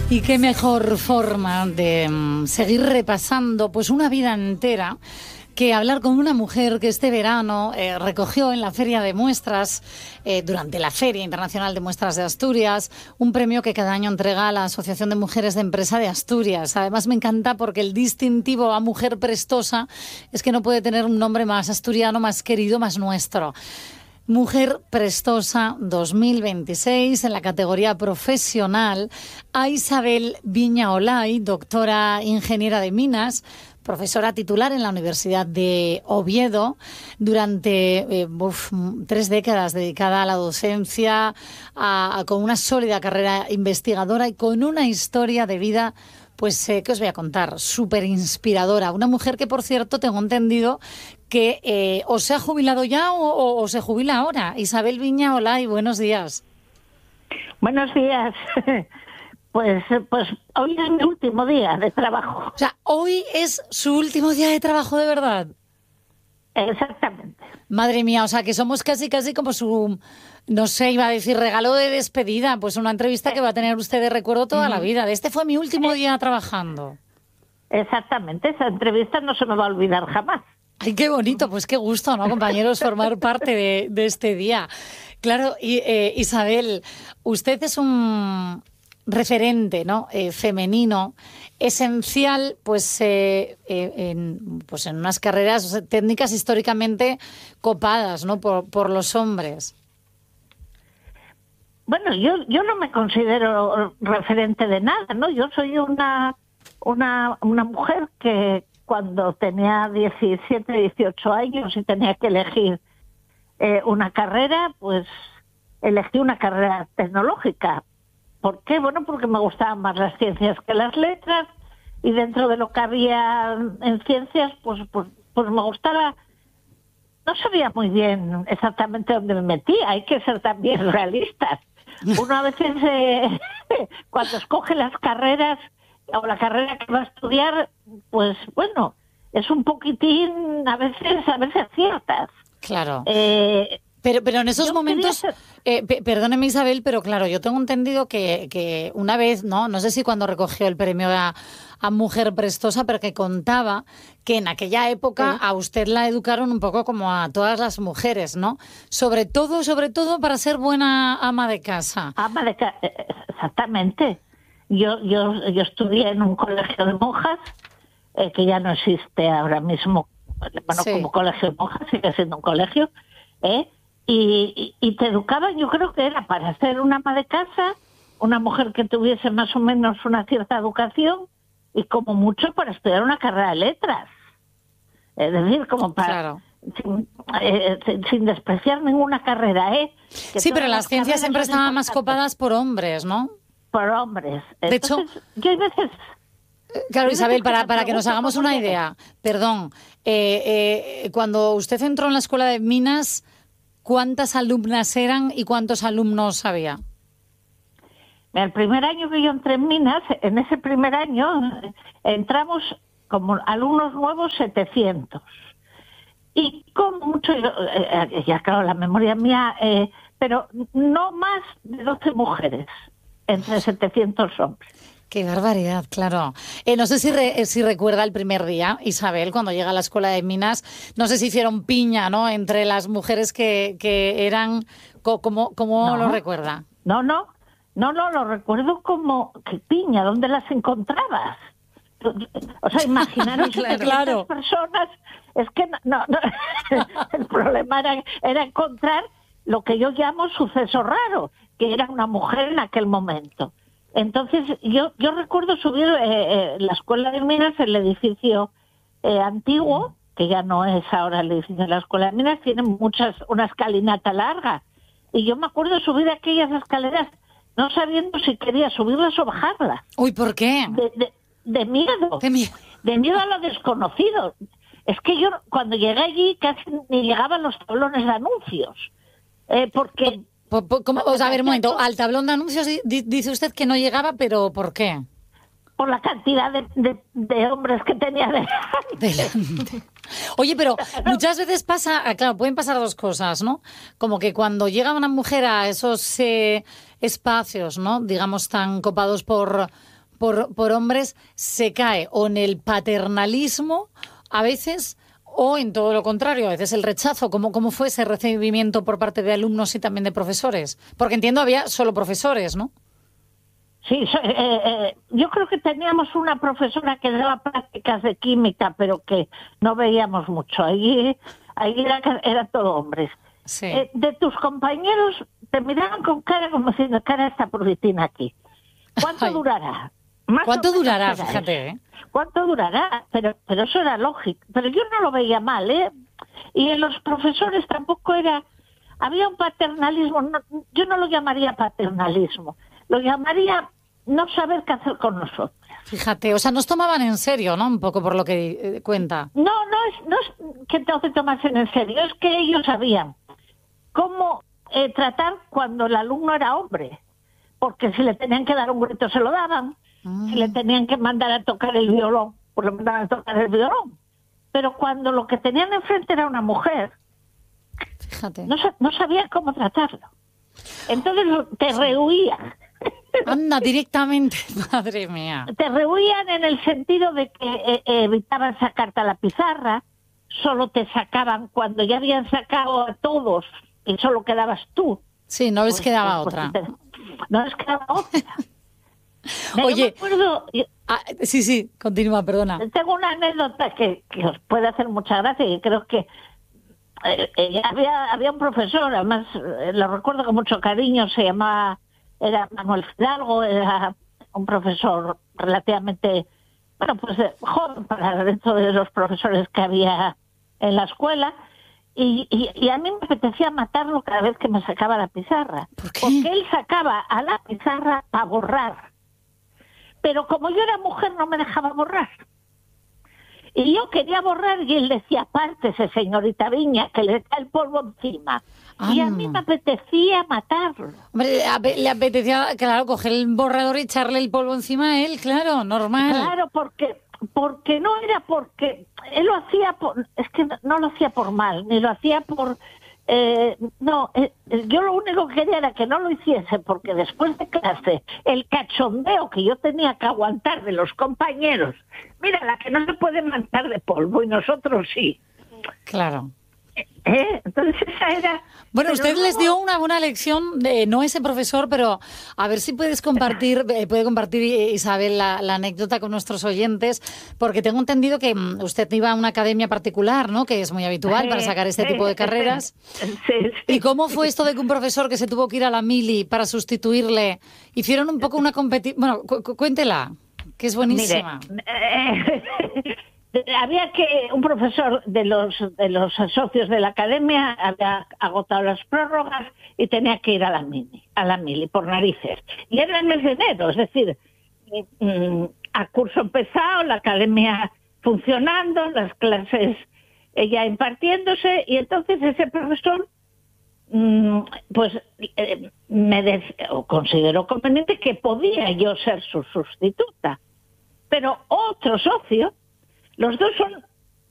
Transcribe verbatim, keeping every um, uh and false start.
Y qué mejor forma de um, seguir repasando pues una vida entera que hablar con una mujer que este verano eh, recogió en la Feria de Muestras, eh, durante la Feria Internacional de Muestras de Asturias, un premio que cada año entrega la Asociación de Mujeres de Empresa de Asturias. Además me encanta porque el distintivo a mujer prestosa es que no puede tener un nombre más asturiano, más querido, más nuestro. Mujer Prestosa dos mil veintiséis, en la categoría profesional, a Isabel Viña Olay, doctora ingeniera de minas, profesora titular en la Universidad de Oviedo, durante eh, uf, tres décadas dedicada a la docencia, a, a, con una sólida carrera investigadora y con una historia de vida, pues, eh, ¿qué os voy a contar? Súper inspiradora. Una mujer que, por cierto, tengo entendido que eh, o se ha jubilado ya o, o, o se jubila ahora. Isabel Viña Olay, buenos días. Buenos días. Pues, pues hoy es mi último día de trabajo. O sea, hoy es su último día de trabajo, de verdad. Exactamente. Madre mía, o sea, que somos casi, casi como su, no sé, iba a decir regalo de despedida, pues una entrevista que va a tener usted de recuerdo toda la vida. De este fue mi último día trabajando. Exactamente, esa entrevista no se me va a olvidar jamás. Ay, qué bonito, pues qué gusto, ¿no, compañeros, formar parte de, de este día? Claro, y, eh, Isabel, usted es un referente, ¿no? Eh, femenino, esencial, pues, eh, eh, en, pues en unas carreras técnicas históricamente copadas, ¿no? Por, por los hombres. Bueno, yo yo no me considero referente de nada, ¿no? Yo soy una una una mujer que cuando tenía diecisiete, dieciocho años y tenía que elegir eh, una carrera, pues elegí una carrera tecnológica. ¿Por qué? Bueno, porque me gustaban más las ciencias que las letras, y dentro de lo que había en ciencias, pues, pues, pues me gustaba. No sabía muy bien exactamente dónde me metía, hay que ser también realistas. Uno a veces, eh, cuando escoge las carreras o la carrera que va a estudiar, pues bueno, es un poquitín, a veces, a veces ciertas. Claro. Eh, Pero, pero en esos Yo momentos, ser... eh, p- perdóneme Isabel, pero claro, yo tengo entendido que, que una vez, ¿no? No sé si cuando recogió el premio a, a Mujer Prestosa, pero que contaba que en aquella época Sí. a usted la educaron un poco como a todas las mujeres, ¿no? Sobre todo, sobre todo para ser buena ama de casa. Ama de casa, exactamente. Yo, yo, yo estudié en un colegio de monjas, eh, que ya no existe ahora mismo, bueno, Sí. como colegio de monjas, sigue siendo un colegio, ¿eh? Y, y, y te educaban, yo creo que era para ser una ama de casa, una mujer que tuviese más o menos una cierta educación, y como mucho para estudiar una carrera de letras. Es decir, como para... Claro. Sin, eh, sin, sin despreciar ninguna carrera, ¿eh? Que Sí, pero todas las ciencias carreras siempre son estaban más importantes. copadas por hombres, ¿no? Por hombres. De hecho- Entonces, yo hay veces... Claro, Yo Isabel, veces para, me para que nos pregunto hagamos cómo una llegué. idea, perdón, eh, eh, cuando usted entró en la Escuela de Minas, ¿cuántas alumnas eran y cuántos alumnos había? El primer año que yo entré en Minas, en ese primer año, eh, entramos como alumnos nuevos setecientos. Y como mucho, yo, eh, eh, ya claro, la memoria mía, eh, pero no más de doce mujeres entre setecientos hombres. Qué barbaridad, claro. Eh, no sé si, re- eh, si recuerda el primer día, Isabel, cuando llega a la Escuela de Minas, no sé si hicieron piña, ¿no?, entre las mujeres que, que eran, co- ¿cómo, cómo No. lo recuerda? No, no, no, no, lo recuerdo como que piña, ¿dónde las encontrabas? O sea, imaginaros Claro. claro. personas, es que no, no, no. El problema era, era encontrar lo que yo llamo suceso raro, que era una mujer en aquel momento. Entonces, yo yo recuerdo subir eh, eh, la Escuela de Minas, el edificio eh, antiguo, que ya no es ahora el edificio de la Escuela de Minas, tiene muchas, una escalinata larga. Y yo me acuerdo subir aquellas escaleras no sabiendo si quería subirlas o bajarlas. Uy, ¿por qué? De, de, de miedo. Qué miedo. De miedo a lo desconocido. Es que yo cuando llegué allí casi ni llegaban los tablones de anuncios. Eh, porque... Po- po- ¿cómo? O sea, a ver, un momento, al tablón de anuncios di- dice usted que no llegaba, pero ¿por qué? Por la cantidad de, de, de hombres que tenía delante. Delante. Oye, pero muchas veces pasa, ah, claro, pueden pasar dos cosas, ¿no? Como que cuando llega una mujer a esos eh, espacios, ¿no?, digamos tan copados por, por, por hombres se cae o en el paternalismo a veces o en todo lo contrario, a veces el rechazo. ¿Cómo, cómo fue ese recibimiento por parte de alumnos y también de profesores? Porque entiendo había solo profesores, ¿no? Sí, so, eh, eh, yo creo que teníamos una profesora que daba prácticas de química, pero que no veíamos mucho. Ahí, ahí era, era todo hombres. Sí. Eh, de tus compañeros te miraban con cara como diciendo, cara esta purritina aquí. ¿Cuánto Ay. durará? Más ¿Cuánto durará? Eso. Fíjate, ¿eh? ¿Cuánto durará? Pero, pero eso era lógico. Pero yo no lo veía mal, ¿eh? Y en los profesores tampoco era... Había un paternalismo, no, yo no lo llamaría paternalismo, lo llamaría no saber qué hacer con nosotros. Fíjate, o sea, nos tomaban en serio, ¿no? Un poco por lo que eh, cuenta. No, no es, no es que te tomasen en serio, es que ellos sabían cómo eh, tratar cuando el alumno era hombre. Porque si le tenían que dar un grito se lo daban, mm. si le tenían que mandar a tocar el violón, pues le mandaban a tocar el violón. Pero cuando lo que tenían enfrente era una mujer, fíjate, no, no sabían cómo tratarlo. Entonces te rehuías. Anda, directamente, madre mía. Te rehuían en el sentido de que eh, evitaban sacarte a la pizarra, solo te sacaban cuando ya habían sacado a todos y solo quedabas tú. Sí, no les pues, quedaba pues, otra. Pues, no les quedaba otra. Oye, yo me acuerdo, yo, ah, sí, sí, continúa, perdona. Tengo una anécdota que, que os puede hacer mucha gracia y creo que eh, eh, había, había un profesor, además eh, lo recuerdo con mucho cariño, se llamaba, era Manuel Fidalgo, era un profesor relativamente, bueno, pues eh, joven para dentro de los profesores que había en la escuela. Y, y, y a mí me apetecía matarlo cada vez que me sacaba la pizarra. ¿Por qué? Porque él sacaba a la pizarra a borrar. Pero como yo era mujer no me dejaba borrar. Y yo quería borrar y él decía, apártese, señorita Viña, que le cae el polvo encima. Ah, y a mí me apetecía matarlo. Hombre, le apetecía, claro, coger el borrador y echarle el polvo encima a él, claro, normal. Claro, porque... porque no era porque él lo hacía por, es que no lo hacía por mal, ni lo hacía por eh, no, eh, yo lo único que quería era que no lo hiciese, porque después de clase el cachondeo que yo tenía que aguantar de los compañeros, mira, la que no se puede manchar de polvo y nosotros sí. Claro. ¿Eh? Entonces esa era... Bueno, usted luego... les dio una buena lección, de, no ese profesor, pero a ver si puedes compartir, eh, puede compartir Isabel la, la anécdota con nuestros oyentes, porque tengo entendido que um, usted iba a una academia particular, ¿no? Que es muy habitual sí, para sacar este sí, tipo de carreras. Sí, sí. ¿Y cómo fue esto de que un profesor que se tuvo que ir a la mili para sustituirle, hicieron un poco una competición? Bueno, cu cu cuéntela, que es buenísima. Mire, eh, había que un profesor de los de los socios de la academia había agotado las prórrogas y tenía que ir a la mini, a la mili por narices. Y era en el mes de enero, es decir, a curso empezado, la academia funcionando, las clases ya impartiéndose, y entonces ese profesor pues eh, me de, o consideró conveniente que podía yo ser su sustituta. Pero otro socio, los dos son